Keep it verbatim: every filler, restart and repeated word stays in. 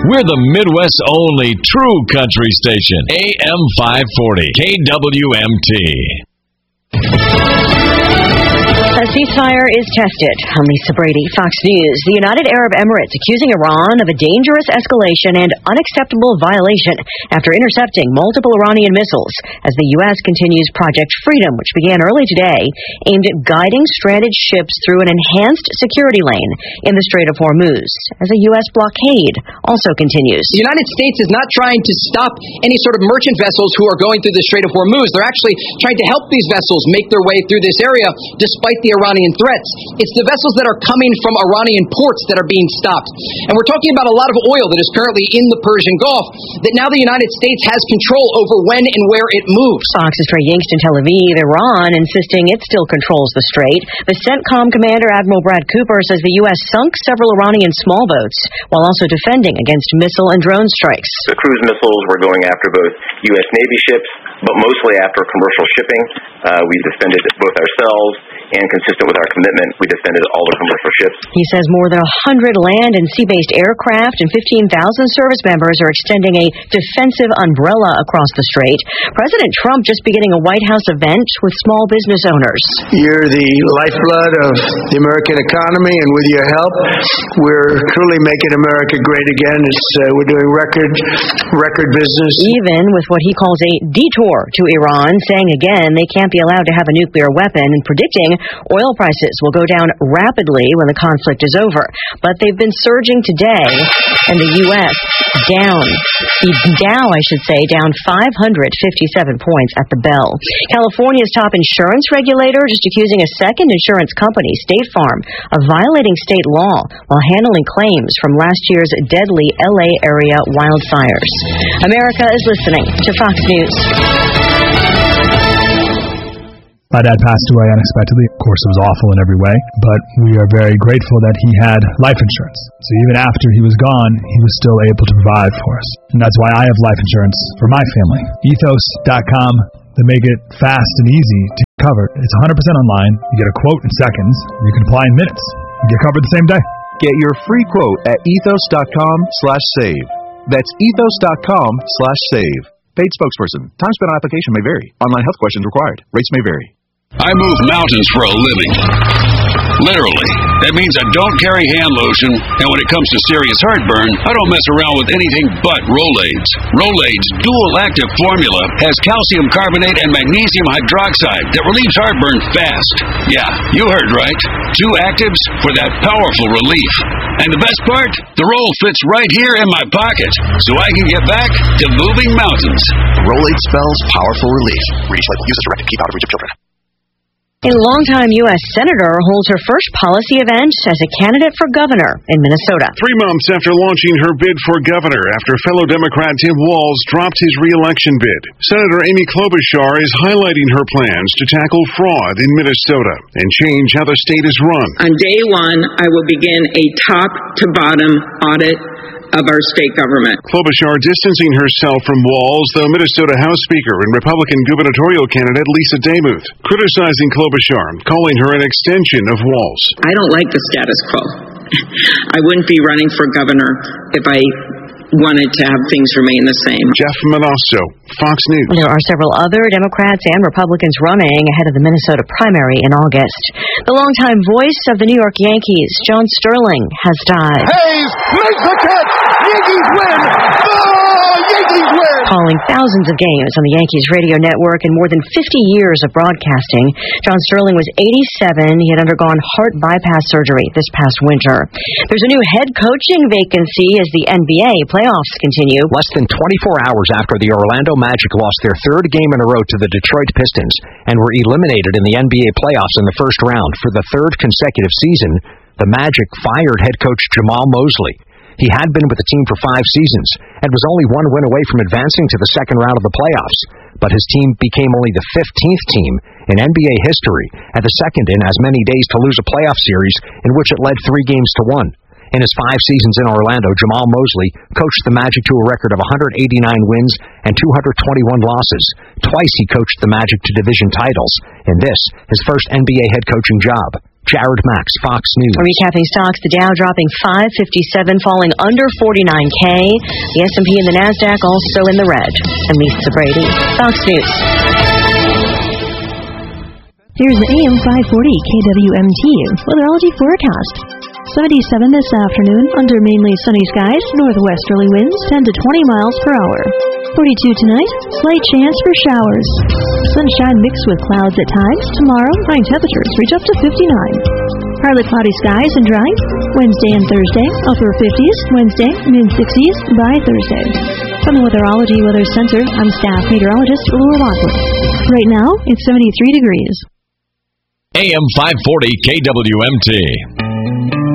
We're the Midwest's only true country station. A M five forty, K W M T. A ceasefire is tested. I'm Lisa Brady, Fox News. The United Arab Emirates accusing Iran of a dangerous escalation and unacceptable violation after intercepting multiple Iranian missiles as the U S continues Project Freedom, which began early today, aimed at guiding stranded ships through an enhanced security lane in the Strait of Hormuz, as a U S blockade also continues. The United States is not trying to stop any sort of merchant vessels who are going through the Strait of Hormuz. They're actually trying to help these vessels make their way through this area despite the Iranian threats. It's the vessels that are coming from Iranian ports that are being stopped. And we're talking about a lot of oil that is currently in the Persian Gulf that now the United States has control over when and where it moves. Fox's Trey Yingst in Tel Aviv, Iran insisting it still controls the strait. The CENTCOM commander, Admiral Brad Cooper, says the U S sunk several Iranian small boats while also defending against missile and drone strikes. The cruise missiles were going after both U S Navy ships, but mostly after commercial shipping. Uh, we defended both ourselves, and consistent with our commitment, we defended all the commercial ships. He says more than one hundred land and sea-based aircraft and fifteen thousand service members are extending a defensive umbrella across the strait. President Trump just beginning a White House event with small business owners. You're the lifeblood of the American economy, and with your help, we're truly making America great again. It's, uh, we're doing record, record business. Even with what he calls a detour to Iran, saying again they can't be allowed to have a nuclear weapon and predicting oil prices will go down rapidly when the conflict is over. But they've been surging today, and the U S down, the Dow, I should say, down five hundred fifty-seven points at the bell. California's top insurance regulator just accusing a second insurance company, State Farm, of violating state law while handling claims from last year's deadly L A area wildfires. America is listening to Fox News. My dad passed away unexpectedly. Of course, it was awful in every way, but we are very grateful that he had life insurance. So even after he was gone, he was still able to provide for us. And that's why I have life insurance for my family. ethos dot com. They make it fast and easy to cover. It's one hundred percent online. You get a quote in seconds. You can apply in minutes. You get covered the same day. Get your free quote at ethos dot com slash save. That's ethos dot com slash save. Paid spokesperson. Time spent on application may vary. Online health questions required. Rates may vary. I move mountains for a living. Literally. That means I don't carry hand lotion, and when it comes to serious heartburn, I don't mess around with anything but Rolaids. Rolaids' dual-active formula has calcium carbonate and magnesium hydroxide that relieves heartburn fast. Yeah, you heard right. Two actives for that powerful relief. And the best part? The roll fits right here in my pocket, so I can get back to moving mountains. Rolaid spells powerful relief. Read each label. Use as directed. Keep out of reach of children. A longtime U S senator holds her first policy event as a candidate for governor in Minnesota. Three months after launching her bid for governor, after fellow Democrat Tim Walz dropped his re-election bid, Senator Amy Klobuchar is highlighting her plans to tackle fraud in Minnesota and change how the state is run. On day one, I will begin a top-to-bottom audit of our state government. Klobuchar distancing herself from Walz, though Minnesota House Speaker and Republican gubernatorial candidate Lisa Demuth criticizing Klobuchar, calling her an extension of Walz. I don't like the status quo. I wouldn't be running for governor if I wanted to have things remain the same. Jeff Manasso, Fox News. There are several other Democrats and Republicans running ahead of the Minnesota primary in August. The longtime voice of the New York Yankees, John Sterling, has died. Hayes makes the catch! Yankees win! Oh, Yankees win! Calling thousands of games on the Yankees radio network and more than fifty years of broadcasting, John Sterling was eighty-seven. He had undergone heart bypass surgery this past winter. There's a new head coaching vacancy as the N B A playoffs continue. Less than twenty-four hours after the Orlando Magic lost their third game in a row to the Detroit Pistons and were eliminated in the N B A playoffs in the first round for the third consecutive season, the Magic fired head coach Jamal Mosley. He had been with the team for five seasons and was only one win away from advancing to the second round of the playoffs. But his team became only the fifteenth team in N B A history and the second in as many days to lose a playoff series in which it led three games to one. In his five seasons in Orlando, Jamal Mosley coached the Magic to a record of one hundred eighty-nine wins and two hundred twenty-one losses. Twice he coached the Magic to division titles, and this, his first N B A head coaching job. Jared Max, Fox News. Recapping stocks, the Dow dropping five fifty-seven, falling under forty-nine K. The S and P and the NASDAQ also in the red. I'm Lisa Brady, Fox News. Here's the A M five forty K W M T weatherology forecast. seventy-seven this afternoon under mainly sunny skies, northwesterly winds ten to twenty miles per hour. forty-two tonight, slight chance for showers. Sunshine mixed with clouds at times. Tomorrow, high temperatures reach up to fifty-nine. Partly cloudy skies and dry. Wednesday and Thursday, upper fifties. Wednesday, mid-sixties by Thursday. From the Weatherology Weather Center, I'm staff meteorologist Laura Lockwood. Right now, it's seventy-three degrees. A M five forty K W M T.